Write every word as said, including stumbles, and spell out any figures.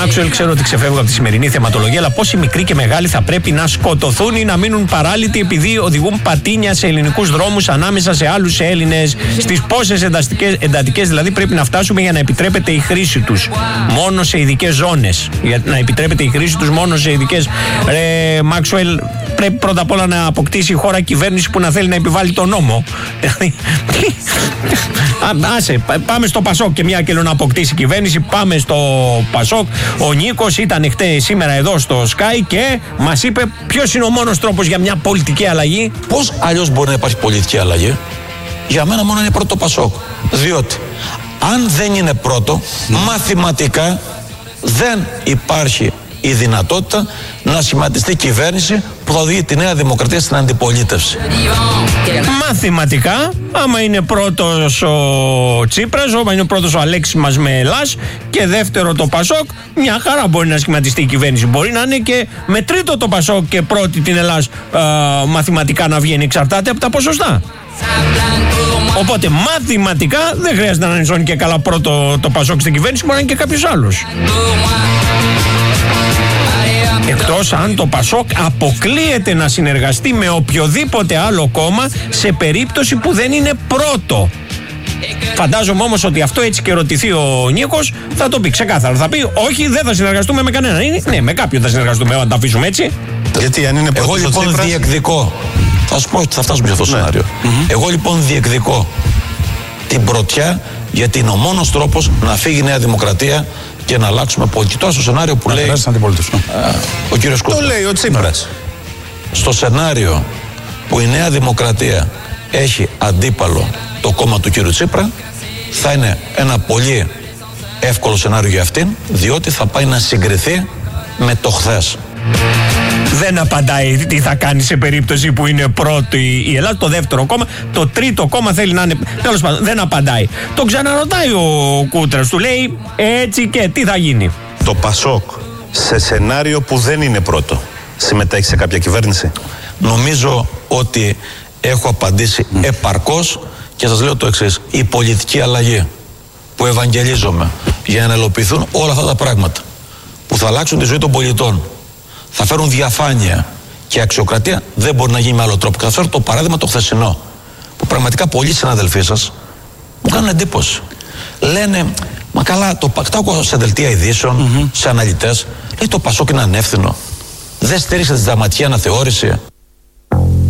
Μάξουελ, ξέρω ότι ξεφεύγω από τη σημερινή θεματολογία, αλλά πόσοι μικροί και μεγάλοι θα πρέπει να σκοτωθούν ή να μείνουν παράλυτοι επειδή οδηγούν πατίνια σε ελληνικούς δρόμους ανάμεσα σε άλλους Έλληνες? Στις πόσες εντατικές δηλαδή πρέπει να φτάσουμε για να επιτρέπεται η χρήση τους μόνο σε ειδικές ζώνες? Για να επιτρέπεται η χρήση τους μόνο σε ειδικές. Ρε Μάξουελ, πρέπει πρώτα απ' όλα να αποκτήσει η χώρα κυβέρνηση που να θέλει να επιβάλλει τον νόμο. Άσε, πάμε στο Πασόκ και μια και λέω να αποκτήσει κυβέρνηση. Πάμε στο Πασόκ. Ο Νίκος ήταν χτες σήμερα εδώ στο Sky και μας είπε ποιος είναι ο μόνος τρόπος για μια πολιτική αλλαγή. Πώς αλλιώς μπορεί να υπάρχει πολιτική αλλαγή? Για μένα μόνο είναι πρώτο το Πασόκ. Διότι αν δεν είναι πρώτο, mm. μαθηματικά δεν υπάρχει η δυνατότητα να σχηματιστεί κυβέρνηση που θα οδηγεί τη Νέα Δημοκρατία στην αντιπολίτευση. Μαθηματικά, άμα είναι πρώτος ο Τσίπρας, άμα είναι πρώτος ο Αλέξης μας με Ελλάς και δεύτερο το Πασόκ, μια χαρά μπορεί να σχηματιστεί η κυβέρνηση. Μπορεί να είναι και με τρίτο το Πασόκ και πρώτη την Ελλάς α, μαθηματικά να βγαίνει, εξαρτάται από τα ποσοστά. Οπότε μαθηματικά δεν χρειάζεται να είναι και καλά πρώτο το Πασόκ στην κυβέρνηση, μπορεί να είναι και κάποιος άλλος. Εκτός αν το Πασόκ αποκλείεται να συνεργαστεί με οποιοδήποτε άλλο κόμμα σε περίπτωση που δεν είναι πρώτο. Φαντάζομαι όμως ότι αυτό, έτσι και ρωτηθεί ο Νίκος, θα το πει ξεκάθαρα. Θα πει όχι, δεν θα συνεργαστούμε με κανέναν. Ναι, με κάποιον θα συνεργαστούμε, αν τα αφήσουμε έτσι. Γιατί αν είναι πρώτος Εγώ λοιπόν Τσίπρας... διεκδικώ. Θα σου πω ότι θα φτάσουμε σε αυτό το ναι. σενάριο. Mm-hmm. Εγώ λοιπόν διεκδικώ την πρωτιά, γιατί είναι ο μόνος τρόπος να φύγει η Νέα Δημοκρατία και να αλλάξουμε πολιτική. Τώρα στο σενάριο που να λέει α, ο κύριος Κούτρας. Το λέει ο Τσίπρας. Στο σενάριο που η Νέα Δημοκρατία έχει αντίπαλο το κόμμα του κύριου Τσίπρα, θα είναι ένα πολύ εύκολο σενάριο για αυτήν, διότι θα πάει να συγκριθεί με το χθες. Δεν απαντάει τι θα κάνει σε περίπτωση που είναι πρώτη η Ελλάδα, το δεύτερο κόμμα. Το τρίτο κόμμα θέλει να είναι. Τέλος πάντων, δεν απαντάει. Το ξαναρωτάει ο Κούτρας, του λέει έτσι και τι θα γίνει. Το Πασόκ σε σενάριο που δεν είναι πρώτο συμμετέχει σε κάποια κυβέρνηση? Νομίζω ότι έχω απαντήσει mm. επαρκώς και σας λέω το εξής. Η πολιτική αλλαγή που ευαγγελίζομαι για να ελοποιηθούν όλα αυτά τα πράγματα που θα αλλάξουν τη ζωή των πολιτών, θα φέρουν διαφάνεια και αξιοκρατία, δεν μπορεί να γίνει με άλλο τρόπο. Και θα φέρω το παράδειγμα το χθεσινό, που πραγματικά πολλοί συναδελφοί σας μου κάνουν εντύπωση. Λένε, μα καλά, το πακτάω σε δελτία ειδήσεων, mm-hmm. σε αναλυτές, λέει το Πασόκ είναι ανεύθυνο. Δεν στήριξε τη δραματική αναθεώρηση.